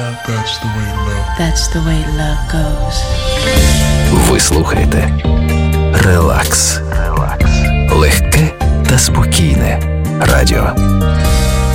That's the way love goes. Ви слухаєте Релакс. Легке та спокійне радіо.